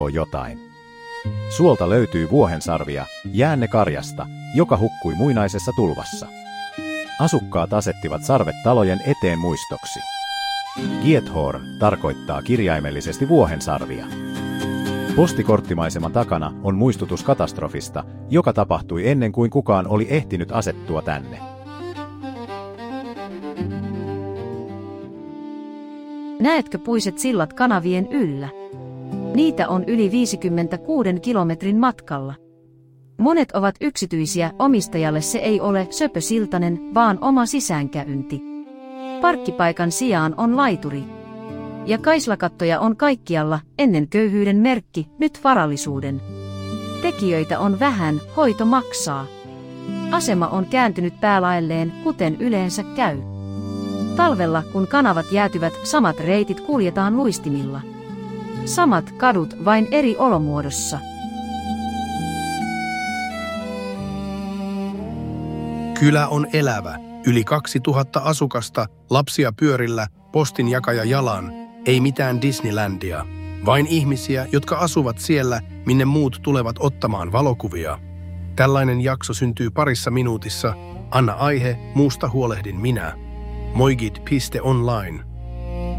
jotain. Suolta löytyy vuohensarvia, jäännekarjasta, joka hukkui muinaisessa tulvassa. Asukkaat asettivat sarvet talojen eteen muistoksi. Giethorn tarkoittaa kirjaimellisesti vuohensarvia. Postikorttimaiseman takana on muistutus katastrofista, joka tapahtui ennen kuin kukaan oli ehtinyt asettua tänne. Näetkö puiset sillat kanavien yllä? Niitä on yli 56 kilometrin matkalla. Monet ovat yksityisiä, omistajalle se ei ole söpösiltanen, vaan oma sisäänkäynti. Parkkipaikan sijaan on laituri. Ja kaislakattoja on kaikkialla, ennen köyhyyden merkki, nyt varallisuuden. Tekijöitä on vähän, hoito maksaa. Asema on kääntynyt päälaelleen, kuten yleensä käy. Talvella, kun kanavat jäätyvät, samat reitit kuljetaan luistimilla. Samat kadut, vain eri olomuodossa. Kylä on elävä. Yli 2000 asukasta, lapsia pyörillä, postinjakaja jalan. Ei mitään Disneylandia. Vain ihmisiä, jotka asuvat siellä, minne muut tulevat ottamaan valokuvia. Tällainen jakso syntyy parissa minuutissa. Anna aihe, muusta huolehdin minä. Moigit.online